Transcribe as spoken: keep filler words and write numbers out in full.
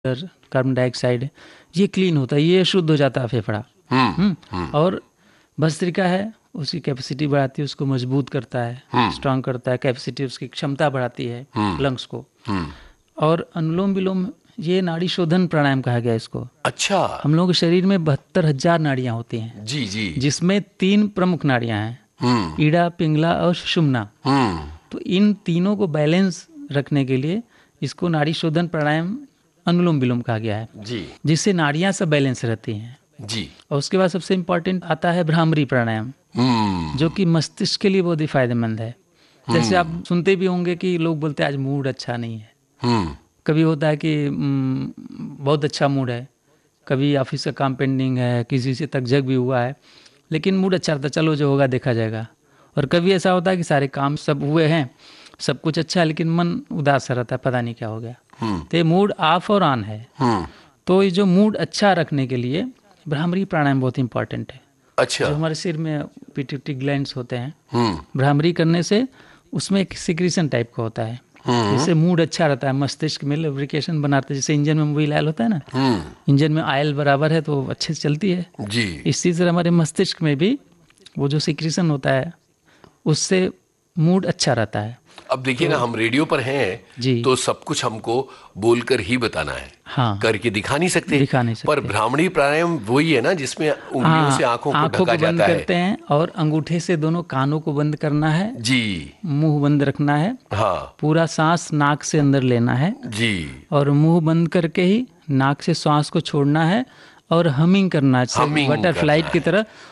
Carbon dioxide, ये clean होता है, ये शुद्ध हो जाता है फेफड़ा। हम्म हम्म और भस्त्रिका है, उसकी कैपेसिटी बढ़ाती है, उसको मजबूत करता है, स्ट्रांग करता है, कैपेसिटी उसकी क्षमता बढ़ाती है लंग्स को। हम्म और अनुलोम विलोम, ये नाड़ी शोधन प्राणायाम कहा गया है इसको। अच्छा। हम लोगों के शरीर में बहत्तर हजार नाड़ियां होती हैं, जी जी। जिसमें तीन प्रमुख नाड़ियां हैं, हम्म ईड़ा, पिंगला और सुषुम्ना। हम्म तो इन तीनों को बैलेंस रखने के लिए इसको नाड़ी शोधन प्राणायाम अनुलोम विलोम कहा गया है, जी जिससे नाड़ियां सब बैलेंस रहती हैं। जी। और उसके बाद सबसे इम्पोर्टेंट आता है भ्रामरी प्राणायाम, हम्म जो कि मस्तिष्क के लिए बहुत ही फायदेमंद है। जैसे आप सुनते भी होंगे कि लोग बोलते हैं आज मूड अच्छा नहीं है, हम्म कभी होता है कि हम्म, बहुत अच्छा मूड है, कभी ऑफिस का काम पेंडिंग है, किसी से तकझक भी हुआ है, लेकिन मूड अच्छा रहता है, चलो जो होगा देखा जाएगा। और कभी ऐसा होता है कि सारे काम सब हुए हैं, सब कुछ अच्छा है, लेकिन मन उदास सा रहता है, पता नहीं क्या हो गया। तो ये मूड ऑफ और ऑन है। हम्म तो ये जो मूड अच्छा रखने के लिए भ्रामरी प्राणायाम बहुत इंपॉर्टेंट है। अच्छा। जो हमारे सिर में पिट्यूटरी ग्लैंड्स होते हैं, हम्म भ्रामरी करने से उसमें एक सिक्रीशन टाइप का होता है, जिससे मूड अच्छा रहता है, मस्तिष्क में लुब्रिकेशन बनाते हैं। जैसे इंजन में मोबिल ऑयल होता है ना, हम्म इंजन में ऑयल बराबर है तो अच्छे से चलती है। जी। इसी तरह हमारे मस्तिष्क में भी वो जो सिक्रीशन होता है, उससे मूड अच्छा रहता है। अब देखिए ना, हम रेडियो पर हैं जी। तो सब कुछ हमको बोलकर ही बताना है, हाँ, करके दिखा नहीं सकते। दिखा नहीं सकते। पर भ्रामरी प्राणायाम वही है ना, जिसमें उंगलियों से आंखों को आंखों ढका को बंद जाता है। करते हैं और अंगूठे से दोनों कानों को बंद करना है, जी। मुंह बंद रखना है, हाँ पूरा सांस नाक से अंदर लेना है जी। और मुंह बंद करके ही नाक से श्वास को छोड़ना है और हमिंग करना है, Humming बटरफ्लाई करना की है। तरह।